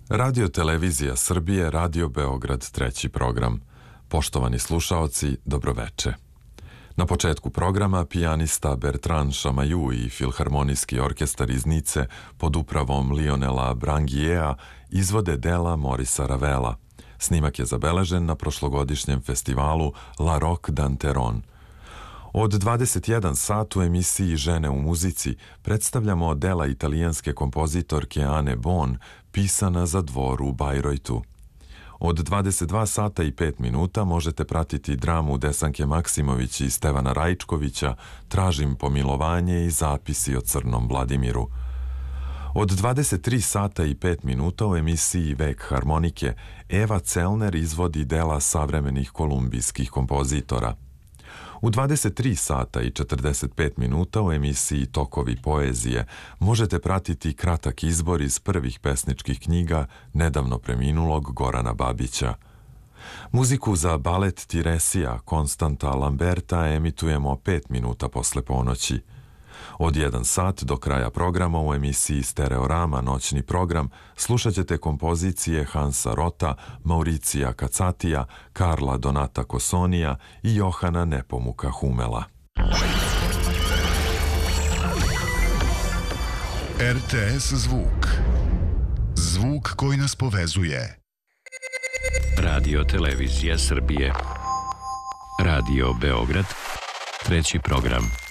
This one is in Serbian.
Radio Televizija Srbije, Radio Beograd, treći program. Poštovani slušaoci, dobroveče. Na početku programa pijanista Bertrand Chamayou i Filharmonijski orkestar iz Nice pod upravom Lionela Branguiera izvode dela Morisa Ravela. Snimak je zabeležen na prošlogodišnjem festivalu La Rock d'Anteron. Od 21 sat u emisiji Žene u muzici predstavljamo dela italijanske kompozitorke Ane Bon, pisana za dvor u Bajrojtu. Od 22 sata i 5 minuta možete pratiti dramu Desanke Maksimović i Stevana Rajčkovića Tražim pomilovanje i zapisi o Crnom Vladimiru. Od 23 sata i 5 minuta u emisiji Vek harmonike Eva Celner izvodi dela savremenih kolumbijskih kompozitora. U 23 sata i 45 minuta u emisiji Tokovi poezije možete pratiti kratak izbor iz prvih pesničkih knjiga nedavno preminulog Gorana Babića. Muziku za balet Tiresija Konstanta Lamberta emitujemo 5 minuta posle ponoći. Od 1 sat do kraja programa u emisiji Stereorama noćni program slušat ćete kompozicije Hansa Rota, Mauricija Kacatija, Karla Donata Kosonija i Johana Nepomuka Humela. RTS zvuk. Zvuk koji nas povezuje. Radio Televizija Srbije. Radio Beograd, treći program.